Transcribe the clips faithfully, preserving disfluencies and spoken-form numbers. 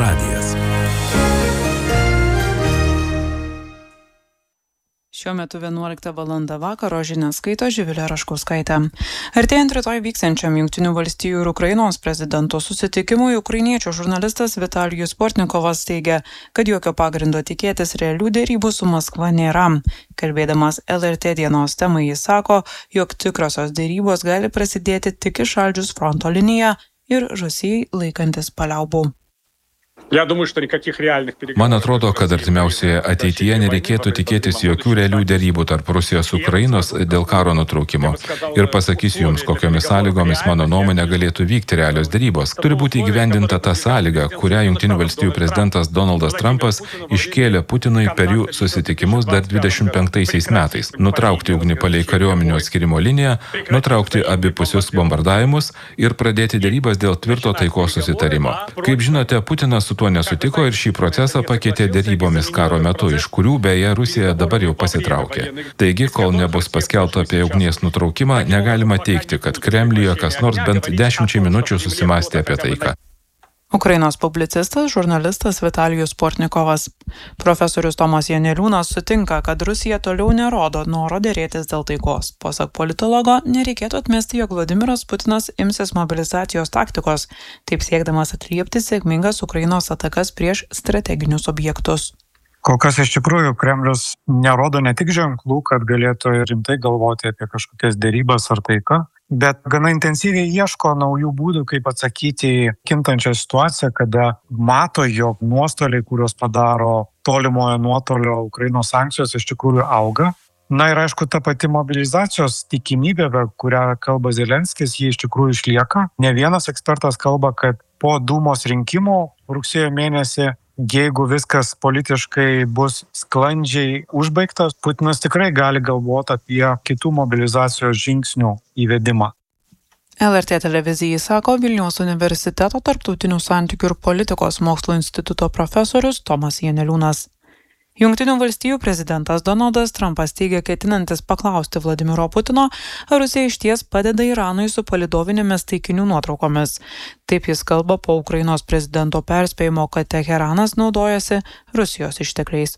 radijas. Šiuo metu vienuolikta valanda vakaro, žinias skaito Živilė Raškauskaitė. Artėjant rytoj vyksiančiam Jungtinių valstijų ir Ukrainos prezidento susitikimui, ukrainiečių žurnalistas Vitalijus Portnikovas teigia, kad jokio pagrindo tikėtis realių derybų su Maskva nėra. Kalbėdamas L R T dienos temai, jis sako, jog tikrosios derybos gali prasidėti tik išaldžius fronto liniją ir Rusijai laikantis paliaubų. Man atrodo, kad artimiausioje ateityje nereikėtų tikėtis jokių realių derybų tarp Rusijos ir Ukrainos dėl karo nutraukimo. Ir pasakysiu Jums, kokiomis sąlygomis mano nuomonė galėtų vykti realios derybos. Turi būti įgyvendinta ta sąlyga, kurią Jungtinių valstijų prezidentas Donaldas Trumpas iškėlė Putinui per jų susitikimus dar dvidešimt penktaisiais metais. Nutraukti ugnį palei kariuomenių atskirimo liniją, nutraukti abipusius bombardavimus ir pradėti derybas dėl tvirto taikos susitarimo. Kaip žinote, Putinas su tuo nesutiko ir šį procesą pakeitė derybomis karo metu, iš kurių beje Rusija dabar jau pasitraukė. Taigi, kol nebus paskelbta apie ugnies nutraukimą, negalima teigti, kad Kremliuje kas nors bent dešimčiai minučių susimąstė apie taiką. Ukrainos publicistas, žurnalistas Vitalijus Portnikovas. Profesorius Tomas Janeliūnas sutinka, kad Rusija toliau nerodo noro derėtis dėl taikos. Pasak politologo, nereikėtų atmesti, jog Vladimiras Putinas imsis mobilizacijos taktikos, taip siekdamas atliepti sėkmingas Ukrainos atakas prieš strateginius objektus. Kol kas iš tikrųjų Kremlius nerodo ne tik ženklų, kad galėtų rimtai galvoti apie kažkokias derybas ar taiką, bet gana intensyviai ieško naujų būdų, kaip atsakyti į kintančią situaciją, kada mato, jog nuostoliai, kuriuos padaro tolimojo nuotolio Ukrainos sankcijos, iš tikrųjų auga. Na ir aišku, ta pati mobilizacijos tikimybė, apie kurią kalba Zelenskis, jie iš tikrųjų išlieka. Ne vienas ekspertas kalba, kad po Dūmos rinkimų rugsėjo mėnesį, jeigu viskas politiškai bus sklandžiai užbaigtas, Putinas tikrai gali galvoti apie kitų mobilizacijos žingsnių įvedimą. L R T televizijai sako Vilniaus universiteto tarptautinių santykių ir politikos mokslų instituto profesorius Tomas Janeliūnas. Jungtinių valstijų prezidentas Donaldas Trumpas teigia ketinantis paklausti Vladimiro Putino, ar Rusija išties padeda Iranui su palydovinėmis taikinių nuotraukomis. Taip jis kalba po Ukrainos prezidento perspėjimo, kad Teheranas naudojasi Rusijos ištekliais.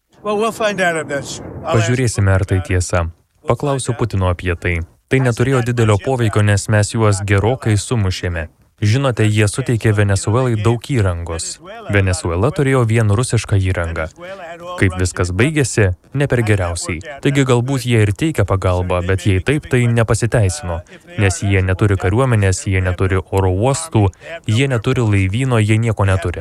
Pažiūrėsime, ar tai tiesa. Paklausiu Putino apie tai. Tai neturėjo didelio poveikio, nes mes juos gerokai sumušėme. Žinote, jie suteikė Venesuelai daug įrangos. Venesuela turėjo vien rusišką įrangą. Kaip viskas baigėsi, ne per geriausiai. Taigi galbūt jie ir teikia pagalbą, bet jei taip, tai nepasiteisino. Nes jie neturi kariuomenės, jie neturi oro uostų, jie neturi laivyno, jie nieko neturi.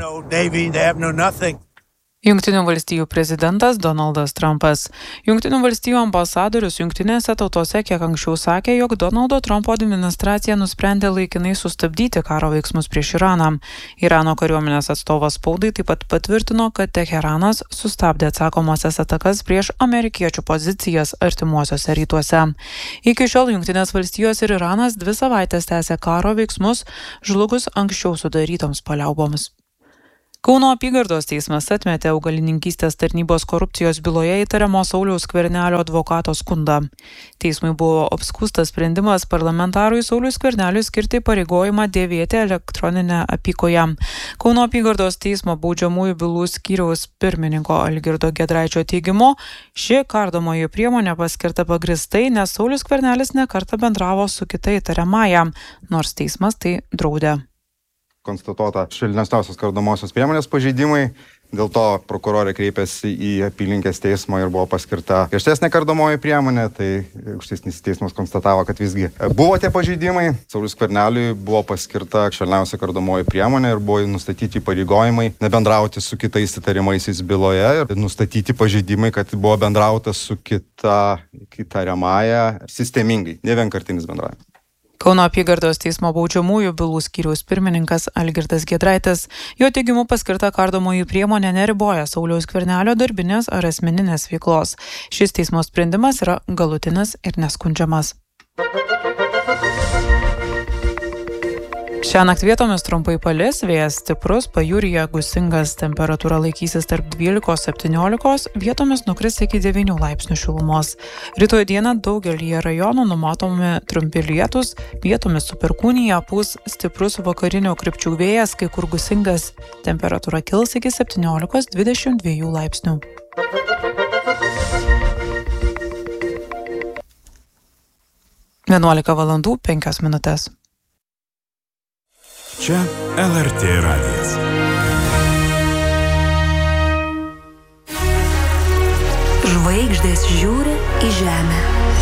Jungtinių valstijų prezidentas Donaldas Trumpas. Jungtinių valstijų ambasadorius Jungtinėse tautose kiek anksčiau sakė, jog Donaldo Trumpo administracija nusprendė laikinai sustabdyti karo veiksmus prieš Iraną. Irano kariuomenės atstovas spaudai taip pat patvirtino, kad Teheranas sustabdė atsakomasias atakas prieš amerikiečių pozicijas artimuosiuose rytuose. Iki šiol Jungtinės valstijos ir Iranas dvi savaitės tęsė karo veiksmus, žlugus anksčiau sudarytoms paliauboms. Kauno apygardos teismas atmetė augalininkystės tarnybos korupcijos byloje įtariamo Sauliaus Skvernelio advokato skundą. Teismui buvo apskųstas sprendimas parlamentarui Sauliui Skverneliui skirti pareigojimą dėvėti elektroninę apykoję. Kauno apygardos teismo baudžiamųjų bylų skyriaus pirmininko Algirdo Giedraičio teigimu, ši kardomoji priemonė paskirta pagristai, nes Saulius Skvernelis nekartą bendravo su kita įtariamąja, nors teismas tai draudė. Konstatuota švelnesniosios kardomosios priemonės pažeidimai. Dėl to prokurorė kreipėsi į apylinkės teismą ir buvo paskirta griežtesnė kardomoji priemonė. Tai aukštesnis teismas konstatavo, kad visgi buvo tie pažeidimai. Sauliui Skverneliui buvo paskirta švelniausia kardomoji priemonė ir buvo nustatyti įpareigojimai nebendrauti su kitais įtariamaisiais byloje ir nustatyti pažeidimai, kad buvo bendrauta su kita įtariamąja sistemingai, ne vienkartinis bendravimas. Kauno apygardos teismo baudžiamųjų bylų skyriaus pirmininkas Algirdas Giedraitis. Jo teigimu paskirta kardomoji priemonė neriboja Sauliaus Skvernelio darbinės ar asmeninės veiklos. Šis teismo sprendimas yra galutinis ir neskundžiamas. Šiąnakt vietomis trumpai palis, vėjas stiprus, pajūryje gūsingas, temperatūra laikysis tarp dvylikos septyniolikos, vietomis nukris iki devynių laipsnių šilumos. Rytoj dieną daugelyje rajonų numatomi trumpi lietūs, vietomis su perkūnija pūs stiprus vakarinių krypčių vėjas, kai kur gūsingas, temperatūra kils iki septyniolikos dvidešimt dviejų laipsnių. vienuolika valandų penkios minutės. Čia L R T radijas. Žvaigždės žiūri į žemę.